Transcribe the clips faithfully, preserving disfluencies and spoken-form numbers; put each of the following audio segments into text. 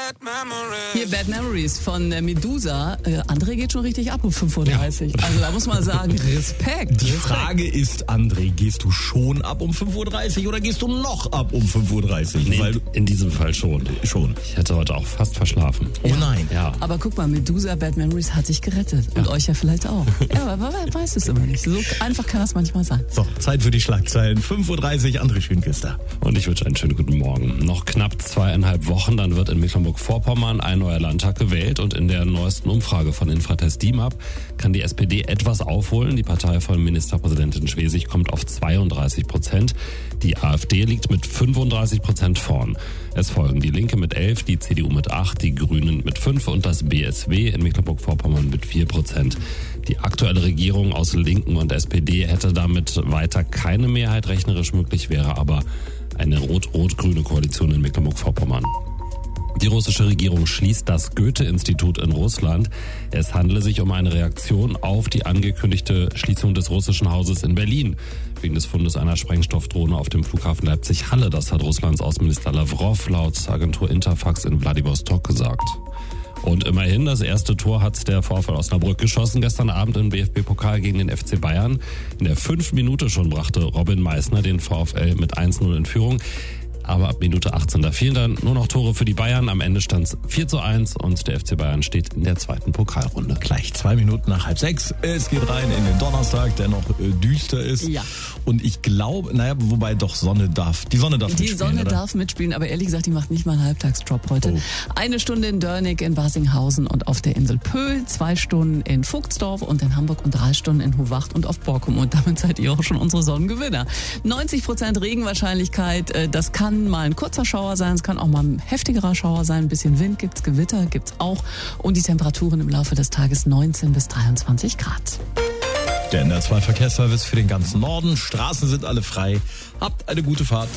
Hier Bad Memories von äh, Medusa. Äh, André geht schon richtig ab um fünf Uhr dreißig. Ja. Also da muss man sagen, Respekt. Die Respekt. Frage ist, André, gehst du schon ab um fünf Uhr dreißig oder gehst du noch ab um fünf Uhr dreißig? Nee, Weil in diesem Fall schon. Schon. Ich hätte heute auch fast verschlafen. Oh nein. Ja. Aber guck mal, Medusa Bad Memories hat sich gerettet. Und euch ja vielleicht auch. Ja, aber man weiß es immer nicht. So einfach kann das manchmal sein. So, Zeit für die Schlagzeilen. fünf Uhr dreißig, André Schönküster. Und ich wünsche einen schönen guten Morgen. Noch knapp zweieinhalb Wochen, dann wird in Mecklenburg-Vorpommern ein neuer Landtag gewählt. Und in der neuesten Umfrage von Infratest D I M A P kann die S P D etwas aufholen. Die Partei von Ministerpräsidentin Schwesig kommt auf zweiunddreißig Prozent. Die AfD liegt mit fünfunddreißig Prozent vorn. Es folgen die Linke mit elf, die C D U mit acht, die Grünen mit fünf und das B S W in Mecklenburg-Vorpommern mit vier Prozent. Die aktuelle Regierung aus Linken und S P D hätte damit weiter keine Mehrheit. Rechnerisch möglich wäre aber eine rot-rot-grüne Koalition in Mecklenburg-Vorpommern. Die russische Regierung schließt das Goethe-Institut in Russland. Es handele sich um eine Reaktion auf die angekündigte Schließung des russischen Hauses in Berlin wegen des Fundes einer Sprengstoffdrohne auf dem Flughafen Leipzig-Halle. Das hat Russlands Außenminister Lavrov laut Agentur Interfax in Wladiwostok gesagt. Und immerhin, das erste Tor hat der VfL Osnabrück geschossen gestern Abend im B F B-Pokal gegen den F C Bayern. In der fünften Minute schon brachte Robin Meissner den VfL mit eins null in Führung. Aber ab Minute achtzehn, da fehlen dann nur noch Tore für die Bayern. Am Ende stand es vier zu eins und der F C Bayern steht in der zweiten Pokalrunde. Gleich zwei Minuten nach halb sechs. Es geht rein in den Donnerstag, der noch äh, düster ist. Ja. Und ich glaube, naja, wobei doch Sonne darf. Die Sonne darf Die mitspielen, Sonne oder? darf mitspielen, aber ehrlich gesagt, die macht nicht mal einen Halbtagsjob heute. Oh. Eine Stunde in Dörnig, in Barsinghausen und auf der Insel Pöhl, zwei Stunden in Vogtsdorf und in Hamburg und drei Stunden in Hohwacht und auf Borkum. Und damit seid ihr auch schon unsere Sonnengewinner. neunzig Prozent Regenwahrscheinlichkeit, das kann mal ein kurzer Schauer sein, es kann auch mal ein heftigerer Schauer sein, ein bisschen Wind gibt's, Gewitter gibt's auch und die Temperaturen im Laufe des Tages neunzehn bis dreiundzwanzig Grad. Der N D R zwei Verkehrsservice für den ganzen Norden. Straßen sind alle frei. Habt eine gute Fahrt.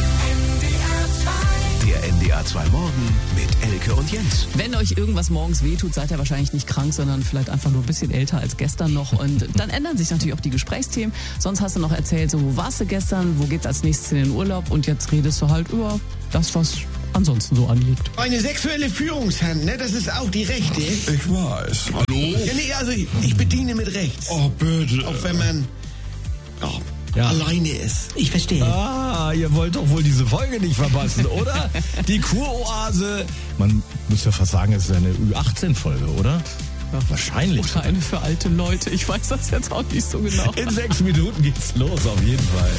Der N D R zwei Morgen mit Elke und Jens. Wenn euch irgendwas morgens wehtut, seid ihr wahrscheinlich nicht krank, sondern vielleicht einfach nur ein bisschen älter als gestern noch. Und dann ändern sich natürlich auch die Gesprächsthemen. Sonst hast du noch erzählt, so wo warst du gestern, wo geht's als nächstes in den Urlaub und jetzt redest du halt über das, was ansonsten so anliegt. Eine sexuelle Führungshand, ne? Das ist auch die rechte. Ich weiß. Hallo? Ja, nee, also ich, ich bediene mit rechts. Oh, bitte. Auch wenn man ja, Ja. alleine ist. Ich verstehe. Ah, ihr wollt doch wohl diese Folge nicht verpassen, oder? Die Kuroase. Man muss ja fast sagen, es ist eine Ü achtzehn Folge, oder? Ja, wahrscheinlich. Oder eine für alte Leute. Ich weiß das jetzt auch nicht so genau. In sechs Minuten geht's los, auf jeden Fall.